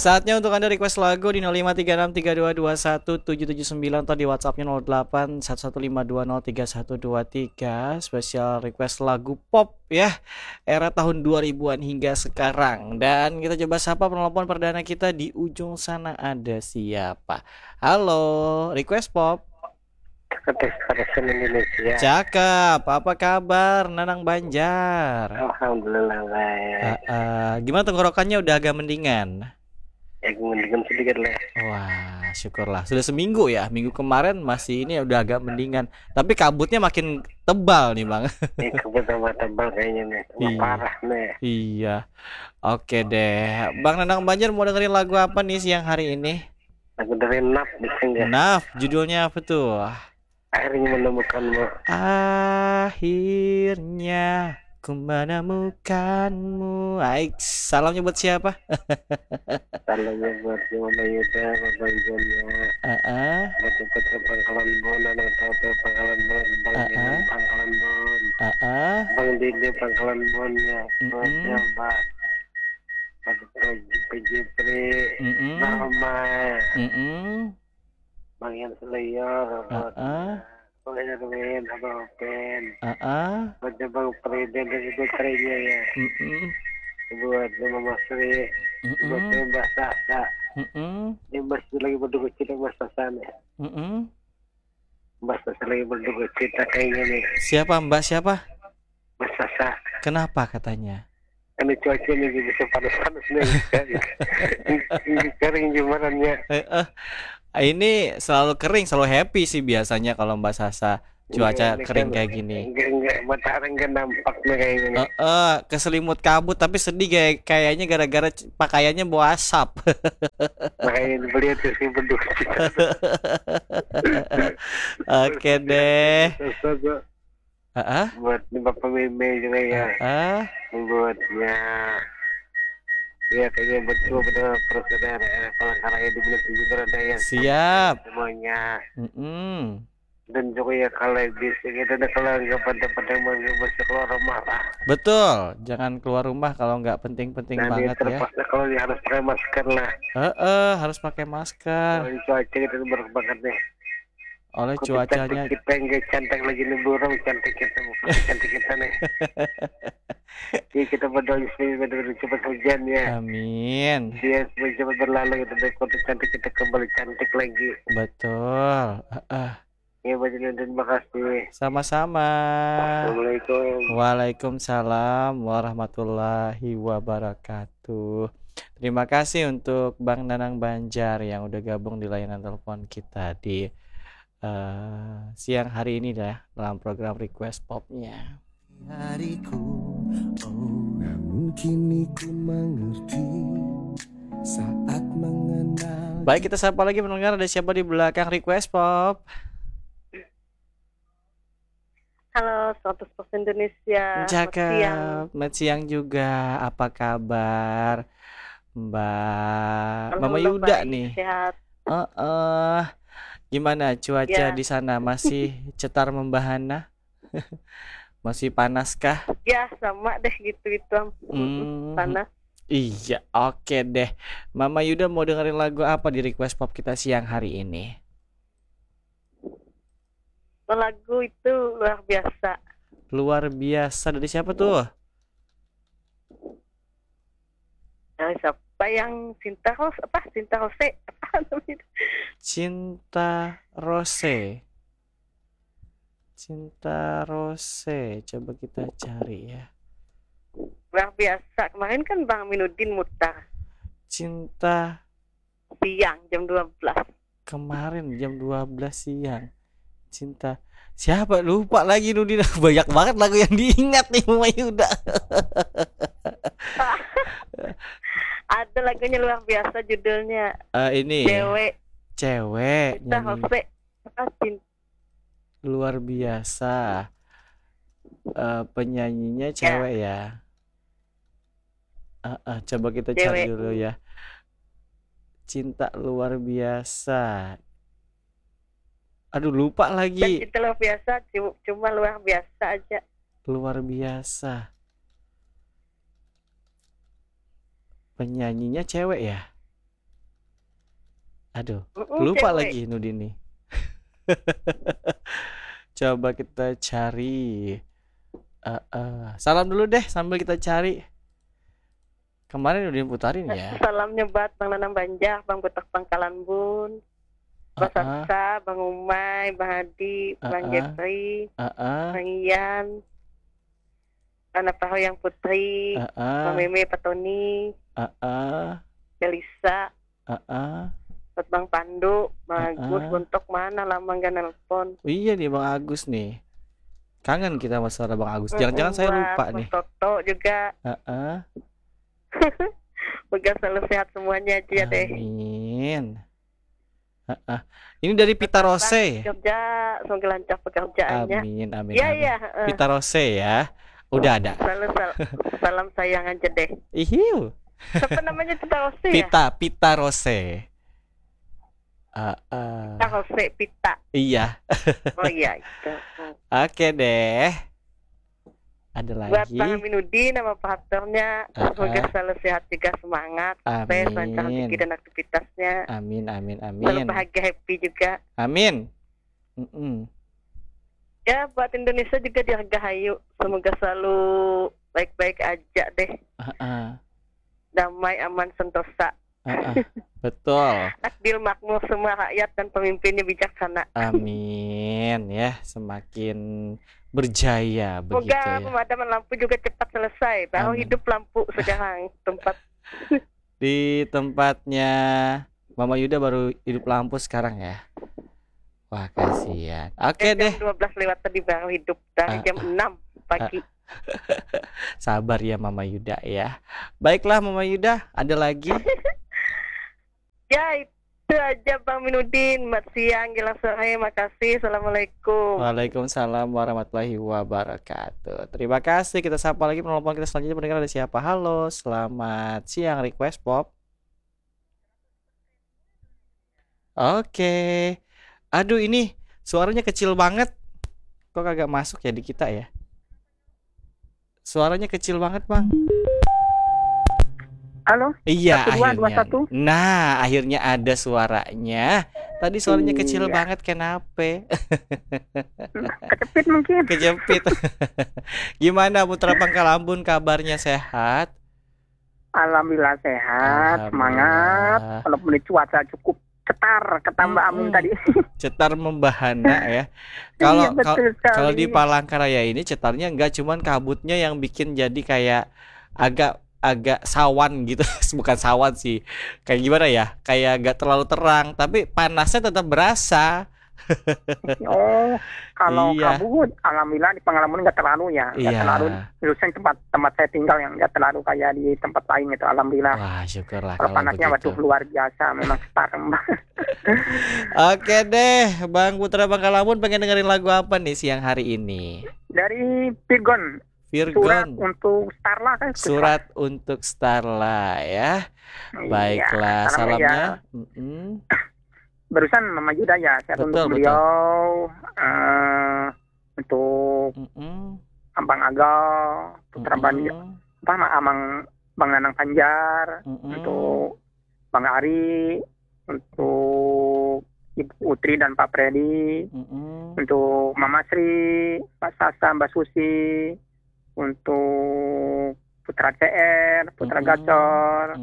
Saatnya untuk Anda request lagu di 053632217779 atau di WhatsApp-nya 081152031123. Spesial request lagu pop ya, era tahun 2000-an hingga sekarang. Dan kita coba sapa penelpon perdana kita di ujung sana, ada siapa? Halo, request pop. Kesempatan Indonesia. Cakep, apa kabar Nanang Banjar? Alhamdulillah baik. Gimana tenggorokannya, udah agak mendingan? Ya mendingan sedikit lah. Wah, syukurlah. Sudah seminggu ya. Minggu kemarin masih ini udah agak mendingan. Tapi kabutnya makin tebal nih, Bang. Ini kabut sama tebal kayaknya nih. Iya. Parah nih. Iya. Oke deh. Bang Nanang Banjar mau dengerin lagu apa nih siang hari ini? Lagu dari Naf bisa nggak? Naf, judulnya apa tuh? Akhirnya menemukanmu. Akhirnya ku menemukanmu. Aik, salamnya buat siapa? Salamnya buat Mama Yuda, Bapak Ibunya. Buat Putra Pangkalan Bon, anak tahu Pangkalan Bon, Bang Dilan Pangkalan Bon, Bang Didi Pangkalan Bon ya. Buat siapa? Buat Pejipri, Mama, Bang Yan Selayor, buat Bang Erwin, Abang Open, buat Bang Presiden dan Ibu Trinya ya. Buat Mama Sri, buat Mbak Sasa. Ini Mbak Sasa lagi berduka cita Mbak Sasa nih. Mbak Sasa lagi berduka cita kayaknya nih. Siapa Mbak siapa? Mbak Sasa. Kenapa katanya? Ini cuaca nih bisa panas-panas nih. Kering gimananya. Ini selalu kering, selalu happy sih biasanya kalau Mbak Sasa cuaca kering kayak gini. Enggak, matahari enggak nampak nih kayaknya. Keselimut kabut tapi sedih kayaknya gara-gara pakaiannya bau asap. Makanya beliau tuh sih berduka cita. Oke deh. Buat Bapak Meme juga ya. Buatnya ya kayaknya betul benar prosedur Palangkaraya di bulan 7 Beradaya. Siap semuanya. Dan juga ya kalau bisa kita ada kalau nggak pada masih keluar rumah lah. Betul, jangan keluar rumah kalau nggak penting-penting banget ya. Kalau harus pakai masker lah. Harus pakai masker. Kalau cuaca kita berubah banget nih. Oleh cuacanya kita nggak cantik lagi nih burung, cantik kita bukan cantik kita nih. Jadi kita berdoa supaya cepat hujan ya. Amin. Dia cepat berlalu gitu deh, kota cantik kita kembali cantik lagi. Betul. Ya Pak Julian, terima kasih. Sama-sama. Assalamualaikum. Waalaikumsalam warahmatullahi wabarakatuh. Terima kasih untuk Bang Nanang Banjar yang udah gabung di layanan telepon kita di siang hari ini dah dalam program Request Popnya. Hariku, mungkin ku mengerti saat mengenal. Baik, kita sapa lagi pendengar, ada siapa di belakang Request Pop? Halo, 100% Indonesia. Cakep, selamat siang juga. Apa kabar Mbak Mama Yuda nih? Sehat. Gimana cuaca di sana? Masih cetar membahana? Masih panaskah? Ya, sama deh gitu-gitu. Panas. Iya, oke deh. Mama Yuda mau dengerin lagu apa di Request Pop kita siang hari ini? Lagu itu luar biasa. Luar biasa dari siapa tuh? Siapa yang Cinta Rose? Cinta Rose? Cinta Rose. Cinta Rose. Coba kita cari ya. Luar biasa. Kemarin kan Bang Aminuddin mutar. Cinta siang jam 12. Kemarin jam 12 siang. Cinta siapa, lupa lagi Nudin. Banyak banget lagu yang diingat nih Mama Yuda. Ada lagunya luar biasa judulnya. Ini cewek nyanyi. Luar biasa. Penyanyinya cewek ya. Coba kita cari dulu ya. Cinta luar biasa. Aduh, lupa lagi. Dan itu luar biasa, cuma luar biasa aja. Luar biasa. Penyanyinya cewek ya? Aduh, lupa cewek. lagi Nudin nih. Coba kita cari. Salam dulu deh sambil kita cari. Kemarin Nudin putarin ya. Salamnya buat Bang Nanang Banjar, Bang Butak Pangkalan Bun, Bang Sarsa, Bang Umay, Bang Hadi, Bang Jeffrey, Bang Ian, Ana Yang Putri, Bang Meme Patoni, Elisa, buat Bang Pandu, Bang Agus, untuk mana lama nggak nelpon. Oh iya nih Bang Agus nih. Kangen kita masalah Bang Agus. Jangan-jangan saya lupa nih. Bang Toto juga. Semoga selalu sehat semuanya aja deh. Amin. Ini dari Pita Rose. Kerja, semoga lancar pekerjaannya. Amin, amin. Iya, amin. iya. Pita Rose ya. Udah ada. Salam sayang aja deh. Ihiu. Siapa namanya Pita Rose ya? Pita Rose. Pita Rose, Pita. Iya. Oh iya itu. Oke deh. Ada lagi. Buat Bang Aminuddin nama partnernya, semoga selalu sehat juga, semangat, sukses, lancar rezeki dan aktivitasnya. Amin, amin, amin. Selalu bahagia, happy juga. Amin. Ya, buat Indonesia juga dirgahayu. Semoga selalu baik-baik aja deh. Damai, aman, sentosa. Betul. Adil, makmur, semua rakyat dan pemimpinnya bijaksana. Amin ya, semakin berjaya begitu Semoga ya. pemadaman lampu juga cepat selesai. Baru hidup lampu sekarang tempat. Di tempatnya Mama Yuda baru hidup lampu sekarang ya. Wah, kasihan. Oke deh. Jam 12 lewat tadi baru hidup dari jam 6 pagi. Sabar ya Mama Yuda ya. Baiklah Mama Yuda, ada lagi? Ya itu aja Bang Minuddin. Mat siang, gila sore, makasih. Assalamualaikum. Waalaikumsalam warahmatullahi wabarakatuh. Terima kasih. Kita sapa lagi penelpon kita selanjutnya, pendengar ada siapa? Halo, selamat siang Request Pop. Oke. Aduh ini suaranya kecil banget. Kok kagak masuk ya di kita ya? Suaranya kecil banget Bang. Halo? Iya, 1221. Nah, akhirnya ada suaranya. Tadi suaranya kecil banget, kenapa? Kejepit mungkin. Kejepit. Gimana Putra Pangkalambun, kabarnya sehat? Alhamdulillah sehat, semangat. Walaupun cuaca cukup cetar, ketambah amin tadi. Cetar membahana ya. Kalau di Palangkaraya ini cetarnya enggak cuman kabutnya yang bikin jadi kayak agak sawan gitu. Bukan sawan sih, kayak gimana ya, kayak gak terlalu terang tapi panasnya tetap berasa. Oh, kalau kabut alhamdulillah di Pangkalambun nggak terlalu ya, nggak terlalu. Khususnya tempat saya tinggal yang nggak terlalu kayak di tempat lain itu, alhamdulillah. Wah, syukurlah kalau panasnya waduh luar biasa, memang sekarang. Oke deh Bang Putra Pangkalambun, pengen dengerin lagu apa nih siang hari ini? Dari Virgon. Surat untuk Starla kan? Surat untuk Starla ya. Baiklah, salamnya. Barusan Mama Yuda ya, saya untuk beliau, untuk Abang Agal, Putra Amang Bang Nanang Banjar, untuk Bang Ari, untuk Ibu Utri dan Pak Freddy, untuk Mama Sri, Pak Sasa, Mbak Susi, untuk Putra CR, Putra Gacor,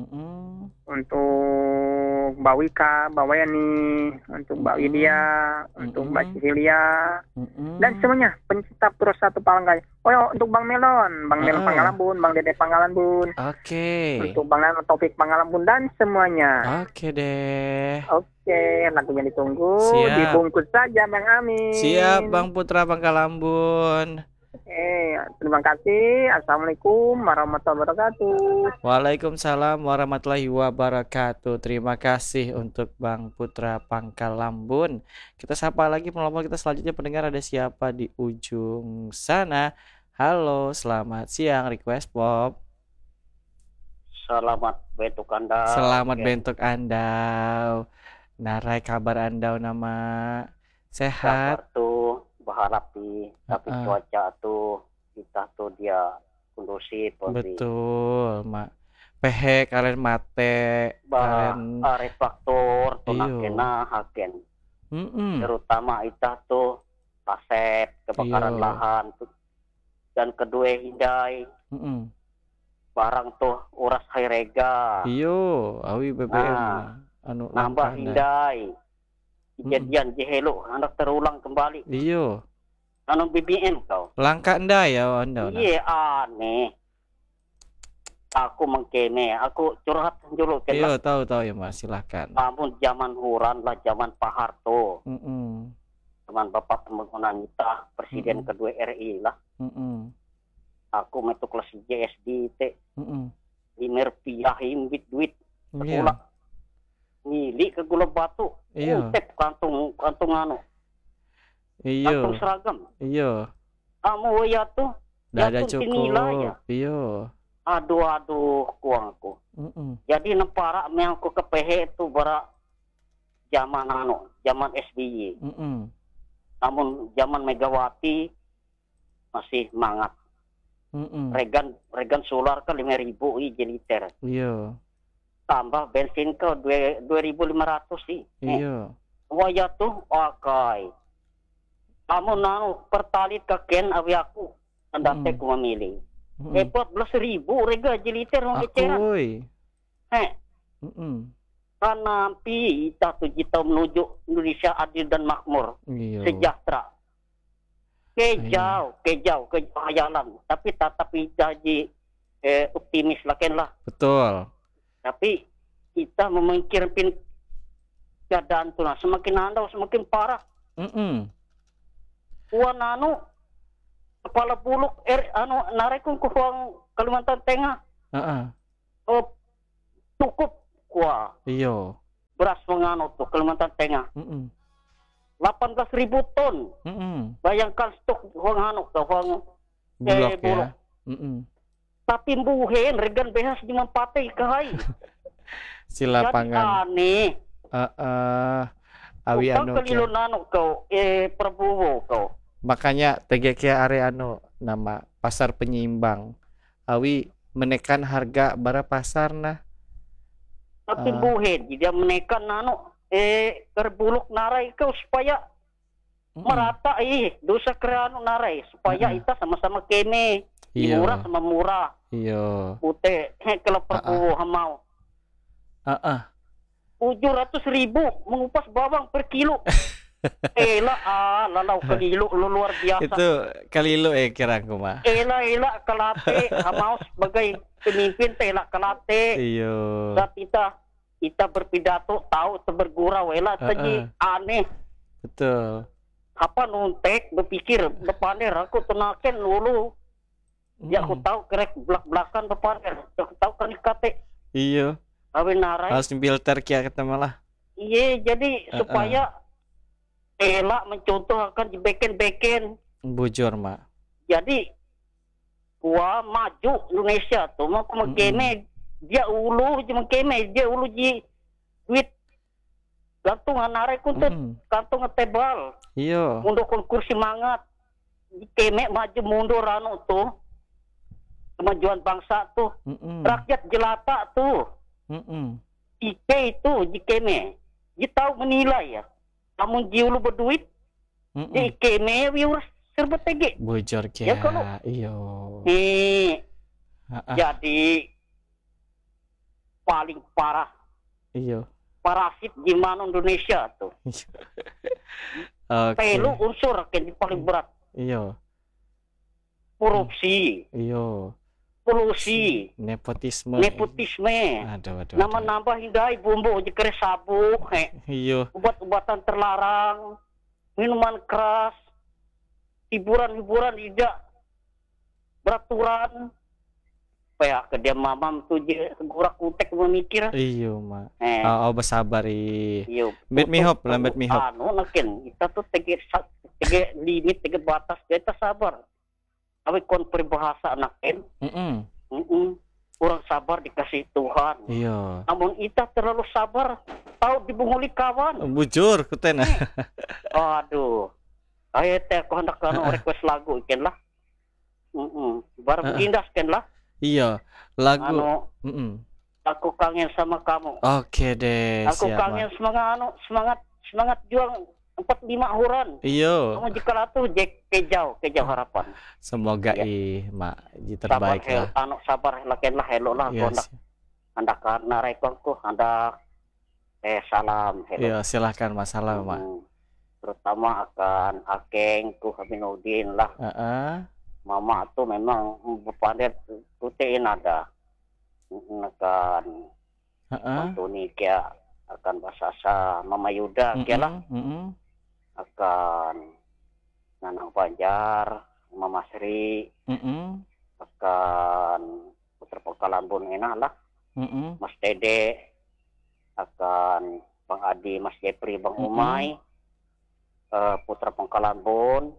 untuk Mbak Wika, Mbak Weni, untuk Mbak Widya, untuk Mbak Cecilia, dan semuanya pencinta Pro 1 Palangkaraya. Oh, untuk Bang Melon Pangkalambun, Bang Dede Pangkalambun. Oke. Untuk Bang Taufik Pangkalambun dan semuanya. Oke deh. Oke, lagunya ditunggu. Siap. Dibungkus saja Bang Amin. Siap Bang Putra Pangkalambun. Terima kasih. Assalamualaikum warahmatullahi wabarakatuh. Waalaikumsalam warahmatullahi wabarakatuh. Terima kasih untuk Bang Putra Pangkalambun. Kita sapa lagi penelpon kita selanjutnya, pendengar ada siapa di ujung sana? Halo, selamat siang Request Pop. Selamat bentuk Anda. Selamat bentuk Anda. Narai kabar Anda nama sehat? Kabar tuh berharap tapi cuaca tuh kita tuh dia kondusif. Betul, Mak. pehe kalian mate kalian refaktor iyo tunakena haken mm terutama ita tuh aset kebakaran iyo lahan tuh. Dan kedua hindai mm barang tuh uras hairega iyo awi BBM nah anu nambah langka dah hindai kejadian jehelo anak terulang kembali iyo anu BBM kau langka anda ya anda nah iya aneh aku mengkene aku curhat dulu iyo kan tahu ya Mas silakan namun zaman huran lah zaman Pak Harto mm zaman Bapak Pembangunan kita Presiden kedua RI lah aku metu kelas JSD teh Rupiah himbit duit iya sekolah milik ke Gula Batu iya utep kantung anu iyo kantung seragam iyo kamu ya tuh dah ada tuh dinilai ya cukup iyo aduh kuangku jadi nempara yang aku kepehe itu bara zaman zaman SBY namun zaman Megawati masih mangat Regan solar ke 5.000 liter iya tambah bensin ke 2.500 sih iya waya tuh akai kamu pertalit ke ken awi aku andate ku memilih 14.000 rega liter mau eceran akui karena kita tuh kita menuju Indonesia adil dan makmur iya sejahtera kejauh hayalan tapi tetap jadi optimis lah ken lah betul tapi kita memikirkan keadaan tuh semakin andau semakin parah Puan kepala buluk narekun ku huang Kalimantan Tengah cukup kuah iyo beras tuh Kalimantan Tengah 18.000 ton bayangkan stok huang huang bulog bulog ya tapi buhen regan behas di mampate kahai sila jadi pangan aneh awi kau anu kelilo kau Prabowo kau makanya TGK area nama pasar penyeimbang awi menekan harga bara pasar nah tapi buhen dia menekan kerbuluk narai kau supaya merata dosa kerana narai supaya kita sama-sama keme murah sama murah iya putih kalau Prabowo hamau 700.000 mengupas bawang per kilo lalau kalilo luar biasa itu kalilo kira aku mah kalate hamau sebagai pemimpin kalate iya saat kita berpidato tahu bergurau saja aneh betul apa nuntek berpikir bepaner aku tenaken dulu ya aku tahu kerek belak-belakan bepaner aku tahu kan kate iya awin narai harus filter kia kata malah iya jadi supaya mencontohkan beken-beken bujur mak jadi gua maju Indonesia tuh mau kemekeme dia ulu ji duit gantungan narai kuntut kantung tebal iya mundur kursi mangat keme maju mundur tuh kemajuan bangsa tuh rakyat jelata tuh Ike itu jikeme dia tahu menilai ya namun dia lu berduit jikeme viewers serba tege bujur kia ya kalau iya jadi paling parah iya parasit gimana Indonesia tuh pelu unsur yang paling berat iya korupsi iya polusi nepotisme aduh nama nambah hindai bumbu jekere sabuk iya obat-obatan terlarang minuman keras hiburan tidak beraturan ya ke dia mamam tuh gurak kutek memikir iya mak bersabar iya bet mihop lambat mihop nakin kita tuh tege limit tege batas kita sabar tapi kon peribahasa nakin kurang sabar dikasih Tuhan iya namun kita terlalu sabar tahu dibunguli kawan bujur kuten aduh ayo teh aku hendak request lagu ikan lah baru indah kan lah iya lagu Aku kangen sama kamu. Oke deh, Aku siap, kangen Mak. semangat juang 45 huran. Iyo, Kamu jika latu kejauh harapan. semoga Iya. Mak, Sabar terbaik lah. sabar lakian lah hello lah Iya, kondak anda karena rekonku anda salam hello. iya, silahkan masalah, Mak. Terutama akan akengku Aminuddin lah. Mama tuh memang berpandai rutin ada akan Antoni kia akan Basasa Mama Yuda kia lah akan Nanang Banjar Mama Sri akan Putra Pangkalambun enak lah Mas Dede akan Bang Adi Mas Jepri Bang Umay Putra Pangkalambun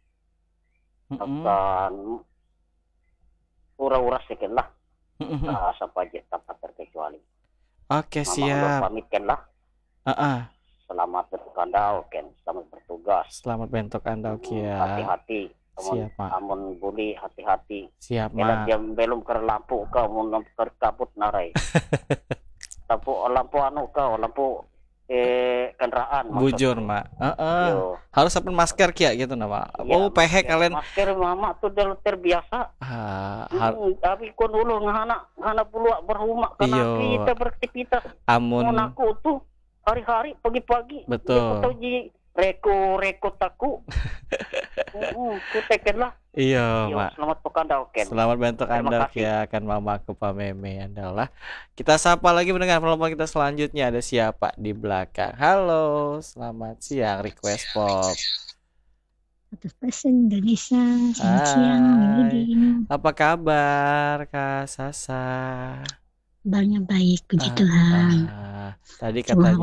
akan ura-ura sedikit lah sampai tanpa terkecuali. Oke, Mama siap. pamitkan lah. Selamat berkandau, Ken. Selamat bertugas. Selamat bentuk Anda, Kia. Hati-hati. Siap, Mak. Amun bully, hati-hati. Siap, Mak. Mak. Belum ke lampu kau, mun ke kabut narai. lampu anu kau, lampu kendaraan. Bujur, Mak. Harus apa masker Kia gitu nama. Ya, pehe kalian. Masker mama tuh udah terbiasa. Tapi kon dulu ngana puluh berhumah karena kita beraktivitas. Amun. Aku tuh hari-hari pagi-pagi. Betul. Reko taku. Ku teken lah. Iya, Mak. Selamat pekandau, Ken. Selamat bentuk Anda, Kia. Akan mamaku Pameme adalah. Kita sapa lagi mendengar telepon kita selanjutnya. Ada siapa di belakang? Halo, selamat siang. Request Pop. Atas pesan Indonesia. Selamat siang, Aminuddin. Apa kabar, Kak Sasa? Kabarnya baik, puji Tuhan. Tadi katanya